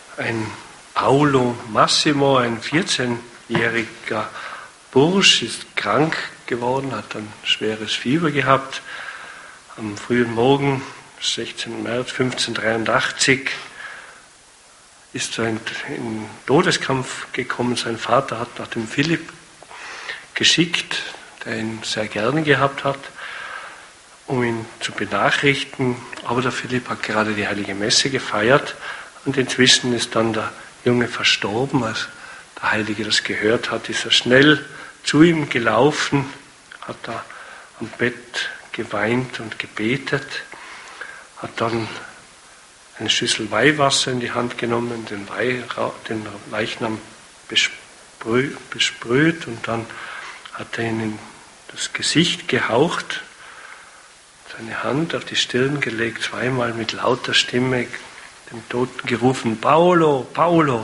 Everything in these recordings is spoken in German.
Ein Paolo Massimo, ein 14-jähriger Bursch, ist krank geworden, hat ein schweres Fieber gehabt. Am frühen Morgen, 16. März 1583, ist er in Todeskampf gekommen. Sein Vater hat nach dem Philipp geschickt, der ihn sehr gerne gehabt hat, um ihn zu benachrichtigen. Aber der Philipp hat gerade die Heilige Messe gefeiert und inzwischen ist dann der Junge verstorben. Als der Heilige das gehört hat, ist er schnell zu ihm gelaufen, hat da am Bett geweint und gebetet, hat dann eine Schüssel Weihwasser in die Hand genommen, den Leichnam besprüht und dann hat er ihn in das Gesicht gehaucht, seine Hand auf die Stirn gelegt, zweimal mit lauter Stimme dem Toten gerufen, Paolo, Paolo.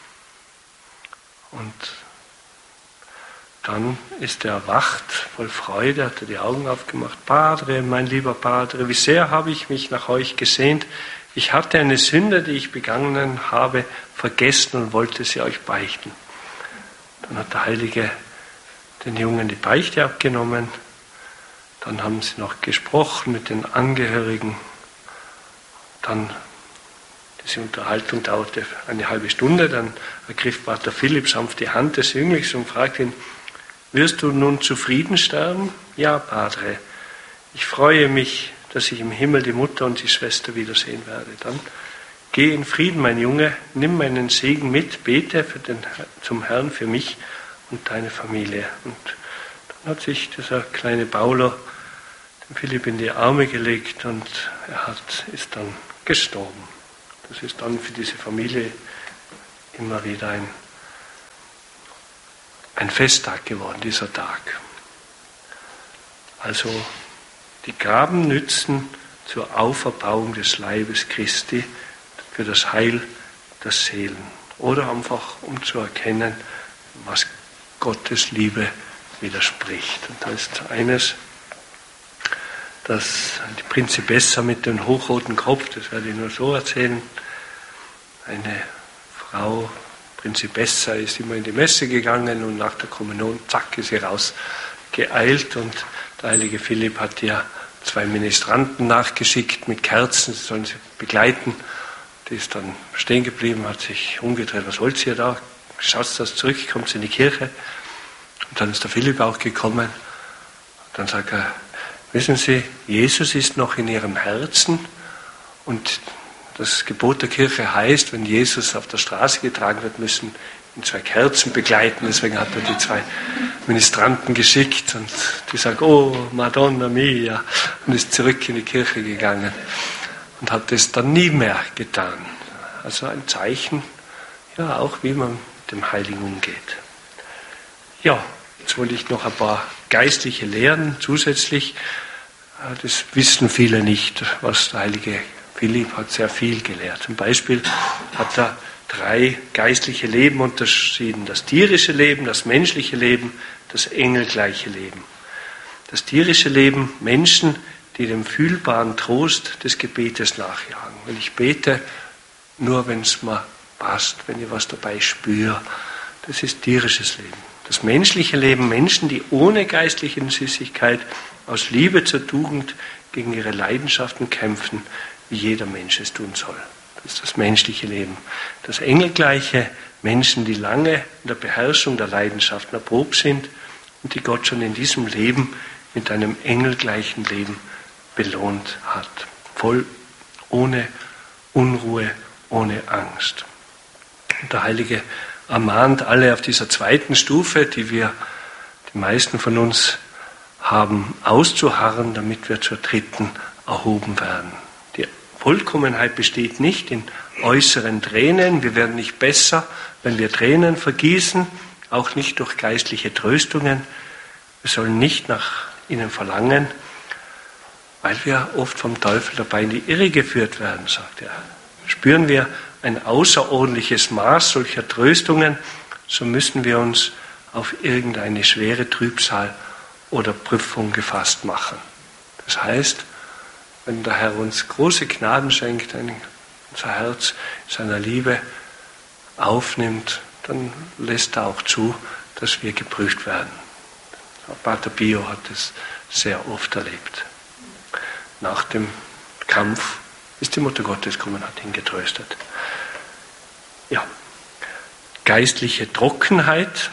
Und dann ist er erwacht, voll Freude, hat er die Augen aufgemacht. Padre, mein lieber Padre, wie sehr habe ich mich nach euch gesehnt. Ich hatte eine Sünde, die ich begangen habe, vergessen und wollte sie euch beichten. Dann hat der Heilige den Jungen die Beichte abgenommen. Dann haben sie noch gesprochen mit den Angehörigen. Dann, diese Unterhaltung dauerte eine halbe Stunde. Dann ergriff Pater Philipp sanft die Hand des Jünglings und fragte ihn, wirst du nun zufrieden sterben? Ja, Padre. Ich freue mich, dass ich im Himmel die Mutter und die Schwester wiedersehen werde. Dann geh in Frieden, mein Junge, nimm meinen Segen mit, bete zum Herrn für mich und deine Familie. Und dann hat sich dieser kleine Paolo dem Philipp in die Arme gelegt und ist dann gestorben. Das ist dann für diese Familie immer wieder ein Festtag geworden, dieser Tag. Also die Gaben nützen zur Auferbauung des Leibes Christi für das Heil der Seelen oder einfach um zu erkennen, was Gottes Liebe widerspricht. Und da ist eines, dass die Prinzipessa mit dem hochroten Kopf, das werde ich nur so erzählen, eine Frau, Prinzipessa, ist immer in die Messe gegangen und nach der Kommunion, zack, ist sie rausgeeilt und der heilige Philipp hat ihr 2 Ministranten nachgeschickt mit Kerzen, sie sollen sie begleiten. Die ist dann stehen geblieben, hat sich umgedreht, was wollt ihr da? Schaut das zurück, kommt in die Kirche. Und dann ist der Philipp auch gekommen. Und dann sagt er, wissen Sie, Jesus ist noch in Ihrem Herzen und das Gebot der Kirche heißt, wenn Jesus auf der Straße getragen wird, müssen ihn 2 Kerzen begleiten. Deswegen hat er die 2 Ministranten geschickt und die sagen, oh, Madonna mia, und ist zurück in die Kirche gegangen und hat das dann nie mehr getan. Also ein Zeichen, ja, auch wie man mit dem Heiligen umgeht. Ja, jetzt wollte ich noch ein paar geistliche Lehren zusätzlich. Das wissen viele nicht, was der heilige Philipp hat sehr viel gelehrt. Zum Beispiel hat er 3 geistliche Leben unterschieden. Das tierische Leben, das menschliche Leben, das engelgleiche Leben. Das tierische Leben, Menschen, die dem fühlbaren Trost des Gebetes nachjagen. Wenn ich bete, nur wenn es mir passt, wenn ich was dabei spüre, das ist tierisches Leben. Das menschliche Leben, Menschen, die ohne geistliche Süßigkeit aus Liebe zur Tugend gegen ihre Leidenschaften kämpfen, wie jeder Mensch es tun soll. Das ist das menschliche Leben. Das engelgleiche, Menschen, die lange in der Beherrschung der Leidenschaften erprobt sind und die Gott schon in diesem Leben mit einem engelgleichen Leben belohnt hat. Voll, ohne Unruhe, ohne Angst. Und der Heilige ermahnt alle auf dieser 2. Stufe, die meisten von uns haben, auszuharren, damit wir zur 3. erhoben werden. Die Vollkommenheit besteht nicht in äußeren Tränen. Wir werden nicht besser, wenn wir Tränen vergießen, auch nicht durch geistliche Tröstungen. Wir sollen nicht nach ihnen verlangen, weil wir oft vom Teufel dabei in die Irre geführt werden, sagt er. Spüren wir ein außerordentliches Maß solcher Tröstungen, so müssen wir uns auf irgendeine schwere Trübsal oder Prüfung gefasst machen. Das heißt, wenn der Herr uns große Gnaden schenkt, unser Herz seiner Liebe aufnimmt, dann lässt er auch zu, dass wir geprüft werden. Pater Pio hat es sehr oft erlebt. Nach dem Kampf ist die Mutter Gottes gekommen und hat ihn getröstet. Ja, geistliche Trockenheit.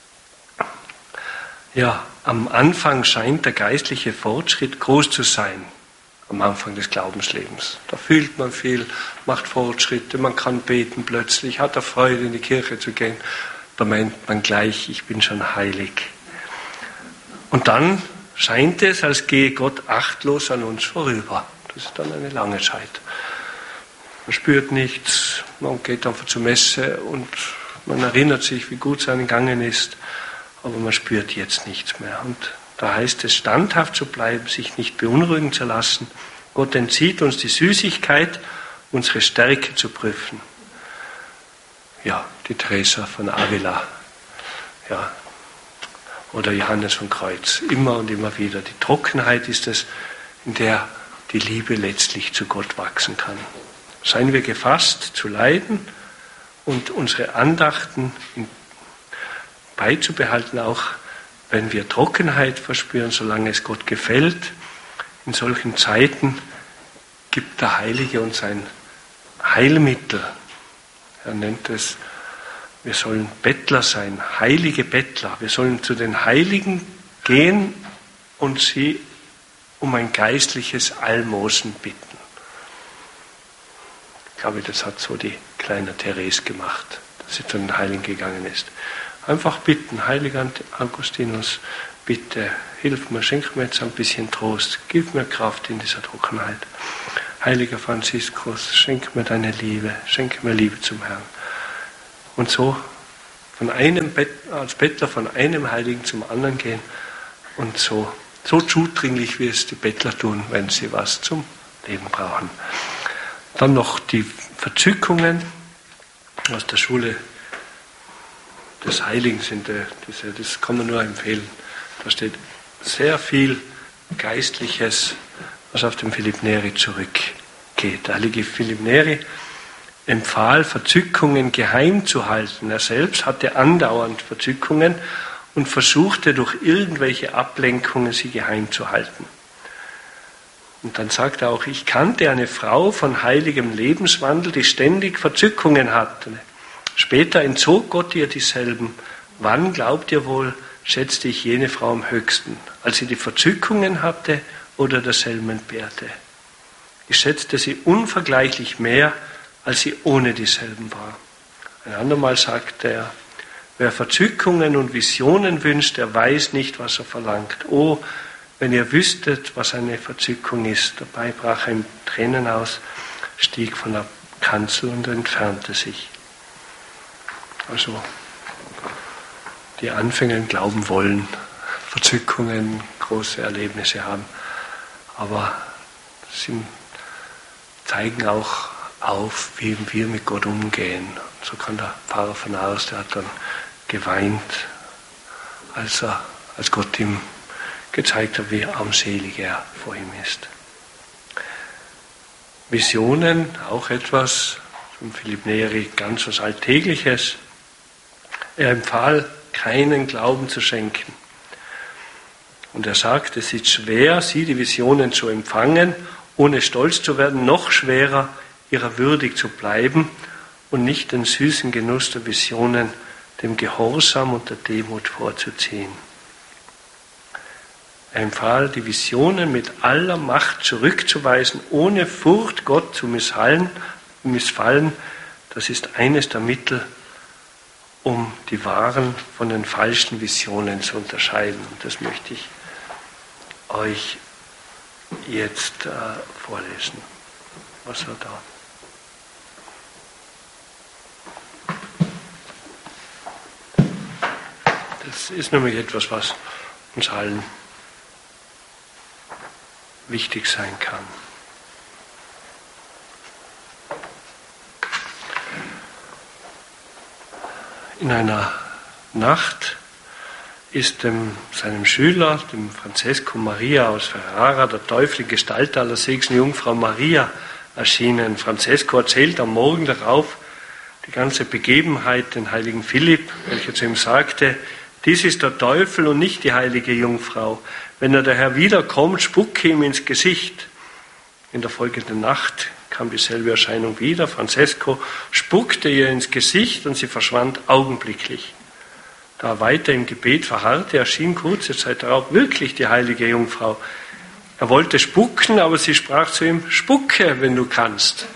Ja, am Anfang scheint der geistliche Fortschritt groß zu sein. Am Anfang des Glaubenslebens. Da fühlt man viel, macht Fortschritte, man kann beten plötzlich, hat er Freude, in die Kirche zu gehen. Da meint man gleich, ich bin schon heilig. Und dann scheint es, als gehe Gott achtlos an uns vorüber. Das ist dann eine lange Zeit. Man spürt nichts, man geht einfach zur Messe und man erinnert sich, wie gut es einem gegangen ist, aber man spürt jetzt nichts mehr. Und da heißt es, standhaft zu bleiben, sich nicht beunruhigen zu lassen. Gott entzieht uns die Süßigkeit, unsere Stärke zu prüfen. Ja, die Teresa von Avila, ja, oder Johannes von Kreuz, immer und immer wieder. Die Trockenheit ist es, in der die Liebe letztlich zu Gott wachsen kann. Seien wir gefasst zu leiden und unsere Andachten beizubehalten, auch wenn wir Trockenheit verspüren, solange es Gott gefällt. In solchen Zeiten gibt der Heilige uns ein Heilmittel. Er nennt es, wir sollen Bettler sein, heilige Bettler. Wir sollen zu den Heiligen gehen und sie um ein geistliches Almosen bitten. Ich glaube, das hat so die kleine Therese gemacht, dass sie zu den Heiligen gegangen ist. Einfach bitten, heiliger Augustinus, bitte, hilf mir, schenk mir jetzt ein bisschen Trost, gib mir Kraft in dieser Trockenheit. Heiliger Franziskus, schenk mir deine Liebe, schenk mir Liebe zum Herrn. Und so als Bettler von einem Heiligen zum anderen gehen und so zudringlich, wie es die Bettler tun, wenn sie was zum Leben brauchen. Dann noch die Verzückungen aus der Schule des Heiligen sind das kann man nur empfehlen. Da steht sehr viel Geistliches, was auf den Philipp Neri zurückgeht. Der heilige Philipp Neri empfahl, Verzückungen geheim zu halten. Er selbst hatte andauernd Verzückungen und versuchte durch irgendwelche Ablenkungen sie geheim zu halten. Und dann sagt er auch, ich kannte eine Frau von heiligem Lebenswandel, die ständig Verzückungen hatte. Später entzog Gott ihr dieselben. Wann, glaubt ihr wohl, schätzte ich jene Frau am höchsten? Als sie die Verzückungen hatte oder derselben entbehrte? Ich schätzte sie unvergleichlich mehr, als sie ohne dieselben war. Ein andermal sagte er, wer Verzückungen und Visionen wünscht, der weiß nicht, was er verlangt. Oh, wenn ihr wüsstet, was eine Verzückung ist. Dabei brach er in Tränen aus, stieg von der Kanzel und entfernte sich. Also die Anfänger glauben wollen, Verzückungen, große Erlebnisse haben, aber sie zeigen auch auf, wie wir mit Gott umgehen. So kann der Pfarrer von Ars, der hat dann geweint, als Gott ihm gezeigt hat, wie armselig er vor ihm ist. Visionen, auch etwas von Philipp Neri, ganz was Alltägliches. Er empfahl, keinen Glauben zu schenken. Und er sagt, es ist schwer, sie, die Visionen, zu empfangen, ohne stolz zu werden, noch schwerer, ihrer würdig zu bleiben und nicht den süßen Genuss der Visionen dem Gehorsam und der Demut vorzuziehen. Er empfahl, die Visionen mit aller Macht zurückzuweisen, ohne Furcht, Gott zu missfallen. Das ist eines der Mittel, um die wahren von den falschen Visionen zu unterscheiden. Und das möchte ich euch jetzt vorlesen. Was war da? Das ist nämlich etwas, was uns allen wichtig sein kann. In einer Nacht ist seinem Schüler, dem Francesco Maria aus Ferrara, der Teufel in Gestalt aller Segen Jungfrau Maria erschienen. Francesco erzählt am Morgen darauf die ganze Begebenheit den heiligen Philipp, welcher zu ihm sagte, dies ist der Teufel und nicht die heilige Jungfrau. Wenn er daher wiederkommt, spucke ihm ins Gesicht. In der folgenden Nacht kam dieselbe Erscheinung wieder. Francesco spuckte ihr ins Gesicht und sie verschwand augenblicklich. Da er weiter im Gebet verharrte, erschien kurze Zeit darauf wirklich die heilige Jungfrau. Er wollte spucken, aber sie sprach zu ihm, spucke, wenn du kannst.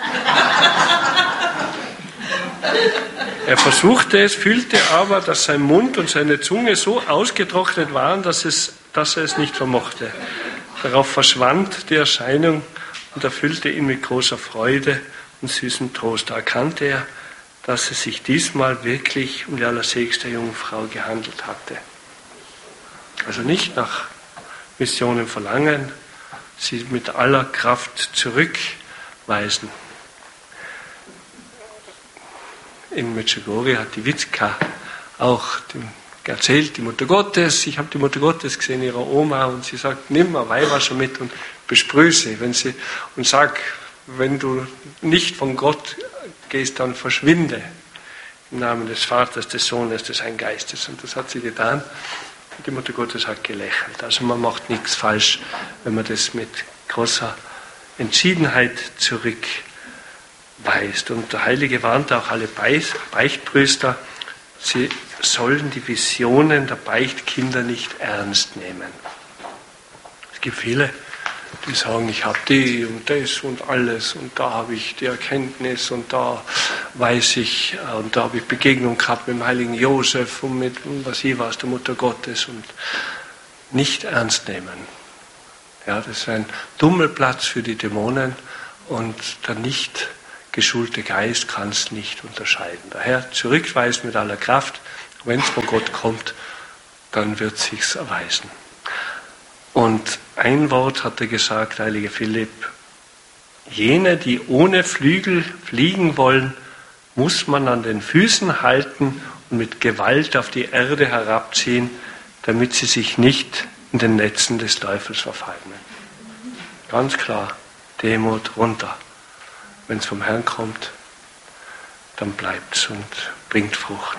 Er versuchte es, fühlte aber, dass sein Mund und seine Zunge so ausgetrocknet waren, dass er es nicht vermochte. Darauf verschwand die Erscheinung und erfüllte ihn mit großer Freude und süßem Trost. Da erkannte er, dass es sich diesmal wirklich um die allerseligste Jungfrau gehandelt hatte. Also nicht nach Missionen verlangen, sie mit aller Kraft zurückweisen. In Medjugorje hat die Witzka auch erzählt, die Mutter Gottes, ich habe die Mutter Gottes gesehen, ihrer Oma, und sie sagt, nimm mal Weihwasser mit und besprühe sie, und sag, wenn du nicht von Gott gehst, dann verschwinde im Namen des Vaters, des Sohnes, des Heiligen Geistes. Und das hat sie getan. Und die Mutter Gottes hat gelächelt. Also man macht nichts falsch, wenn man das mit großer Entschiedenheit zurückweist. Und der Heilige warnte auch alle Beichtpriester, sie sollen die Visionen der Beichtkinder nicht ernst nehmen. Es gibt viele, die sagen, ich habe die und das und alles und da habe ich die Erkenntnis und da weiß ich und da habe ich Begegnung gehabt mit dem heiligen Josef und mit der Mutter Gottes, und nicht ernst nehmen. Ja, das ist ein Tummelplatz für die Dämonen und der nicht geschulte Geist kann es nicht unterscheiden. Daher zurückweisen mit aller Kraft, wenn es von Gott kommt, dann wird es sich erweisen. Und ein Wort hat er gesagt, heiliger Philipp, jene, die ohne Flügel fliegen wollen, muss man an den Füßen halten und mit Gewalt auf die Erde herabziehen, damit sie sich nicht in den Netzen des Teufels verfallen. Ganz klar, Demut runter. Wenn es vom Herrn kommt, dann bleibt es und bringt Frucht.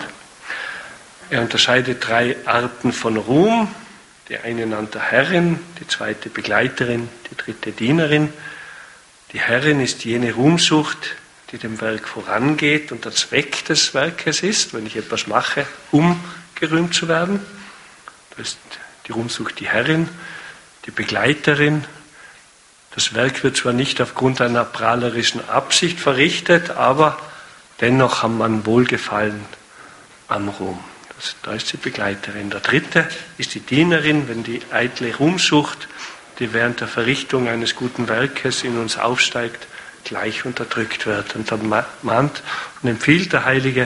Er unterscheidet 3 Arten von Ruhm. Die eine nannte Herrin, die zweite Begleiterin, die dritte Dienerin. Die Herrin ist jene Ruhmsucht, die dem Werk vorangeht und der Zweck des Werkes ist, wenn ich etwas mache, um gerühmt zu werden. Da ist die Ruhmsucht die Herrin, die Begleiterin. Das Werk wird zwar nicht aufgrund einer prahlerischen Absicht verrichtet, aber dennoch haben wir Wohlgefallen am Ruhm. Da ist die Begleiterin. Der dritte ist die Dienerin, wenn die eitle Ruhmsucht, die während der Verrichtung eines guten Werkes in uns aufsteigt, gleich unterdrückt wird. Und dann mahnt und empfiehlt der Heilige,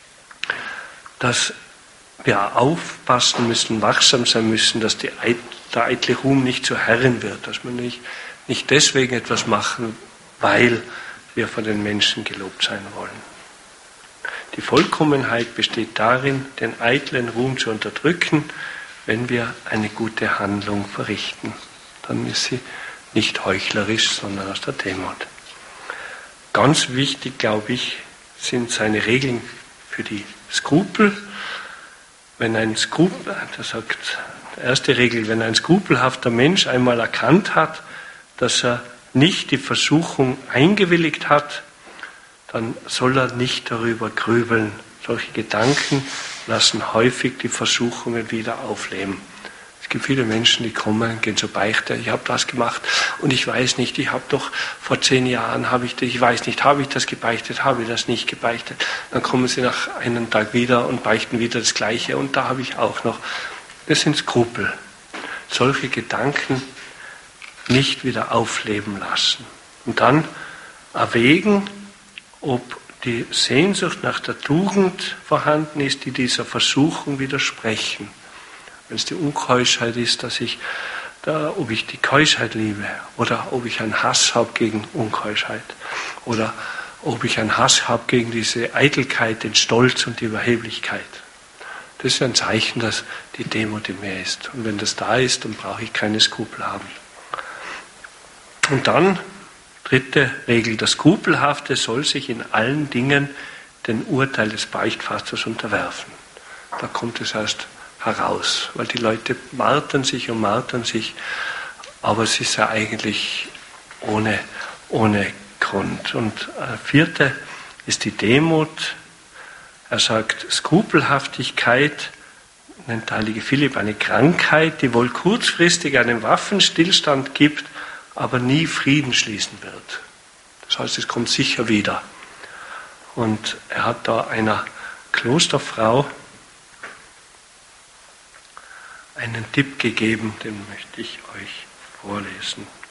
dass wir aufpassen müssen, wachsam sein müssen, dass der eitle Ruhm nicht zur Herrin wird, dass wir nicht deswegen etwas machen, weil wir von den Menschen gelobt sein wollen. Die Vollkommenheit besteht darin, den eitlen Ruhm zu unterdrücken, wenn wir eine gute Handlung verrichten. Dann ist sie nicht heuchlerisch, sondern aus der Demut. Ganz wichtig, glaube ich, sind seine Regeln für die Skrupel. Wenn ein Skrupel, das sagt die erste Regel, wenn ein skrupelhafter Mensch einmal erkannt hat, dass er nicht die Versuchung eingewilligt hat, dann soll er nicht darüber grübeln. Solche Gedanken lassen häufig die Versuchungen wieder aufleben. Es gibt viele Menschen, die kommen, gehen zur Beichte, ich habe das gemacht und ich weiß nicht, ich habe doch vor 10 Jahren, ich weiß nicht, habe ich das gebeichtet, habe ich das nicht gebeichtet. Dann kommen sie nach einem Tag wieder und beichten wieder das Gleiche und da habe ich auch noch. Das sind Skrupel. Solche Gedanken nicht wieder aufleben lassen. Und dann erwägen, ob die Sehnsucht nach der Tugend vorhanden ist, die dieser Versuchung widersprechen. Wenn es die Unkeuschheit ist, ob ich die Keuschheit liebe oder ob ich einen Hass habe gegen Unkeuschheit oder ob ich einen Hass habe gegen diese Eitelkeit, den Stolz und die Überheblichkeit. Das ist ein Zeichen, dass die Demut in mir ist. Und wenn das da ist, dann brauche ich keine Skrupel haben. Und dann, 3. Regel, das Skrupelhafte soll sich in allen Dingen den Urteil des Beichtvaters unterwerfen. Da kommt es erst heraus, weil die Leute martern sich, aber es ist ja eigentlich ohne Grund. Und vierte ist die Demut. Er sagt, Skrupelhaftigkeit nennt der heilige Philipp eine Krankheit, die wohl kurzfristig einen Waffenstillstand gibt, aber nie Frieden schließen wird. Das heißt, es kommt sicher wieder. Und er hat da einer Klosterfrau einen Tipp gegeben, den möchte ich euch vorlesen.